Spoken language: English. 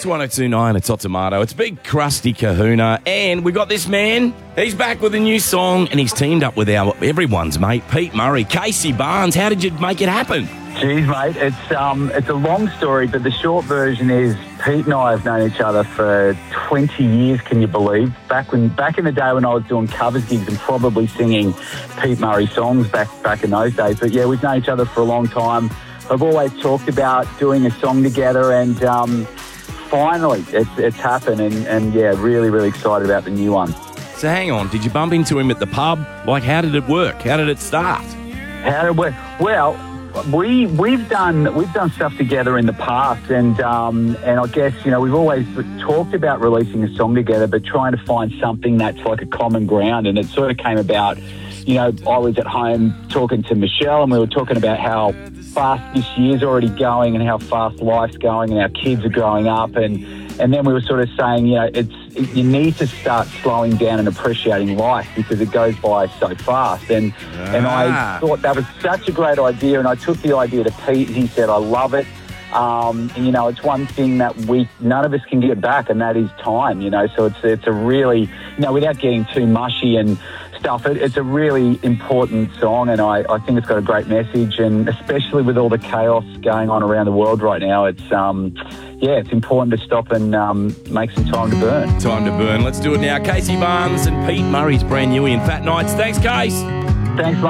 1029, it's Hot Tomato. It's Big Crusty Kahuna. And we got this man. He's back with a new song, and he's teamed up with everyone's mate, Pete Murray. Casey Barnes, how did you make it happen? Geez, mate, it's a long story, but the short version is Pete and I have known each other for 20 years, can you believe? Back in the day when I was doing covers gigs and probably singing Pete Murray songs back in those days. But yeah, we've known each other for a long time. I've always talked about doing a song together, and finally it's happened, and yeah, really, really excited about the new one. So hang on, did you bump into him at the pub? Like, how did it work? How did it start? How did it work? Well, we've done stuff together in the past, and I guess, you know, we've always talked about releasing a song together, but trying to find something that's like a common ground. And it sort of came about, you know, I was at home talking to Michelle, and we were talking about how fast this year's already going and how fast life's going and our kids are growing up, and then we were sort of saying, you know, you need to start slowing down and appreciating life because it goes by so fast. And I thought that was such a great idea, and I took the idea to Pete, and he said, I love it. And, you know, it's one thing that none of us can get back, and that is time, you know. So it's a really, you know, without getting too mushy and stuff, it's a really important song, and I think it's got a great message, and especially with all the chaos going on around the world right now, it's important to stop and make some time to burn. Time to burn. Let's do it now. Casey Barnes and Pete Murray's brand new in Fat Nights. Thanks, Case. Thanks, mate.